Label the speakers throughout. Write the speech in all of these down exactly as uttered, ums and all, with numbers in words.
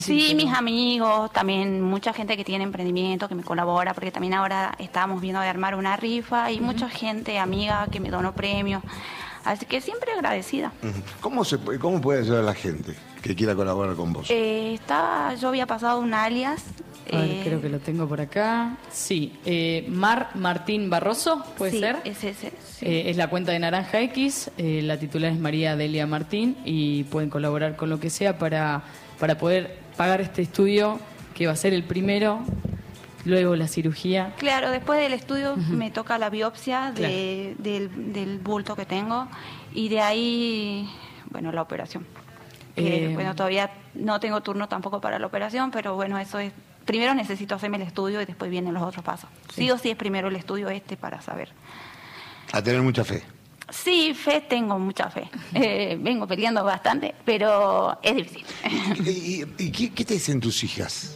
Speaker 1: Sí, mis amigos, también mucha gente que tiene emprendimiento, que me colabora, porque también ahora estábamos viendo de armar una rifa y uh-huh. mucha gente amiga que me donó premios. Así que siempre agradecida.
Speaker 2: Uh-huh. ¿Cómo, se, ¿Cómo puede ayudar a la gente que quiera colaborar con vos?
Speaker 1: Eh, estaba, yo había pasado un alias.
Speaker 3: A ver,
Speaker 1: eh,
Speaker 3: creo que lo tengo por acá. Sí, eh, Mar Martín Barroso, ¿puede
Speaker 1: sí,
Speaker 3: ser?
Speaker 1: Es ese. Sí.
Speaker 3: Eh, es la cuenta de Naranja X, eh, la titular es María Delia Martín y pueden colaborar con lo que sea para, para poder pagar este estudio que va a ser el primero, luego la cirugía.
Speaker 1: Claro, después del estudio uh-huh. me toca la biopsia de, claro. del, del bulto que tengo y de ahí, bueno, la operación. Eh, eh, bueno, todavía no tengo turno tampoco para la operación, pero bueno, eso es... Primero necesito hacerme el estudio y después vienen los otros pasos. Sí, sí o sí es primero el estudio este para saber.
Speaker 2: A tener mucha fe.
Speaker 1: Sí, fe, tengo mucha fe. Eh, vengo peleando bastante, pero es difícil.
Speaker 2: ¿Y, y, y qué, qué te dicen tus hijas?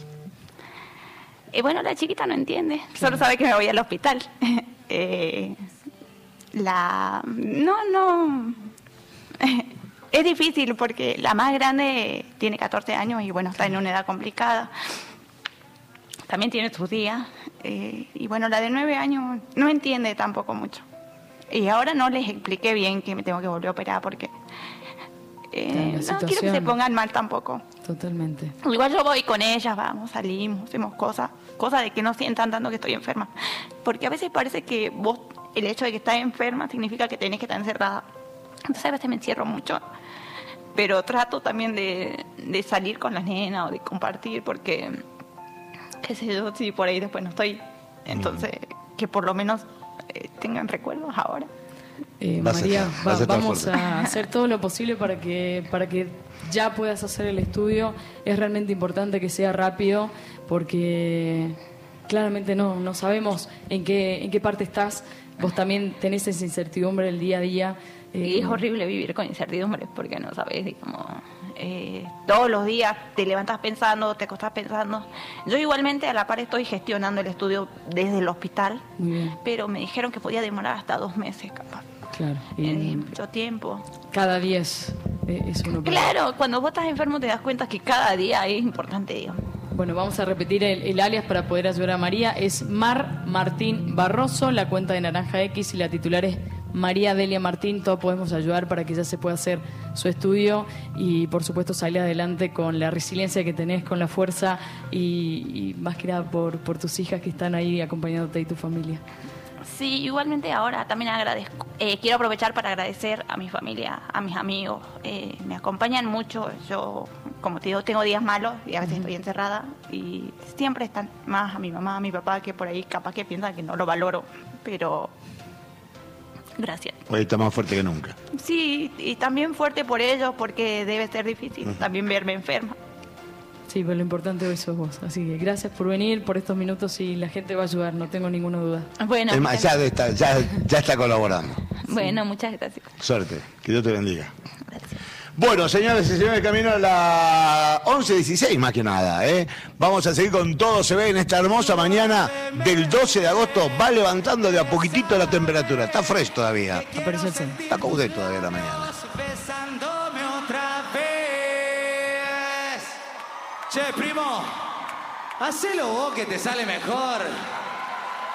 Speaker 1: Eh, bueno, la chiquita no entiende, solo sabe que me voy al hospital. eh, la... No, no... es difícil porque la más grande tiene catorce años y bueno, está en una edad complicada. También tiene sus días. Eh, y bueno, la de nueve años no entiende tampoco mucho. Y ahora no les expliqué bien que me tengo que volver a operar porque eh, no quiero que se pongan mal tampoco.
Speaker 3: Totalmente.
Speaker 1: Igual yo voy con ellas, vamos, salimos, hacemos cosas, cosas de que no sientan tanto que estoy enferma. Porque a veces parece que vos, el hecho de que estás enferma significa que tenés que estar encerrada. Entonces a veces me encierro mucho. Pero trato también de, de salir con las nenas o de compartir porque, qué sé yo, si por ahí después no estoy. Entonces, mm. que por lo menos eh, tengan recuerdos ahora.
Speaker 3: Eh, María, va, vamos a hacer todo lo posible para que para que ya puedas hacer el estudio. Es realmente importante que sea rápido porque claramente no, no sabemos en qué, en qué parte estás. Vos también tenés esa incertidumbre el día a día.
Speaker 1: Eh, y es horrible vivir con incertidumbre porque no sabes, digamos, eh, todos los días te levantas pensando, te acostás pensando. Yo igualmente a la par estoy gestionando el estudio desde el hospital, pero me dijeron que podía demorar hasta dos meses capaz.
Speaker 3: Claro.
Speaker 1: Y eh, mucho tiempo.
Speaker 3: Cada día es, es uno.
Speaker 1: Claro, cuando vos estás enfermo te das cuenta que cada día es importante, digamos.
Speaker 3: Bueno, vamos a repetir el, el alias para poder ayudar a María. Es Mar Martín Barroso, la cuenta de Naranja X y la titular es María Delia Martín. Todos podemos ayudar para que ya se pueda hacer su estudio y, por supuesto, salir adelante con la resiliencia que tenés, con la fuerza y, y más que nada por, por tus hijas que están ahí acompañándote y tu familia.
Speaker 1: Sí, igualmente ahora también agradezco. Eh, quiero aprovechar para agradecer a mi familia, a mis amigos. Eh, me acompañan mucho. Yo, como te digo, tengo días malos y a veces estoy encerrada y siempre están más a mi mamá, a mi papá, que por ahí capaz que piensan que no lo valoro, pero gracias.
Speaker 2: Hoy está más fuerte que nunca.
Speaker 1: Sí, y también fuerte por ellos porque debe ser difícil uh-huh. también verme enferma.
Speaker 3: Sí, pero lo importante hoy sos vos. Así que gracias por venir, por estos minutos y la gente va a ayudar, no tengo ninguna duda.
Speaker 1: Bueno,
Speaker 2: es más, ya está, ya, ya está colaborando.
Speaker 1: Bueno, sí. Muchas gracias.
Speaker 2: Suerte, que Dios te bendiga.
Speaker 1: Gracias.
Speaker 2: Bueno, señores y señores, camino a las once dieciséis más que nada. ¿eh? Vamos a seguir con Todo Se Ve en esta hermosa mañana del doce de agosto. Va levantando de a poquitito la temperatura. Está fresco todavía.
Speaker 3: Apareció el sol.
Speaker 2: Está caudé todavía la mañana.
Speaker 4: Che, primo, hacelo vos que te sale mejor.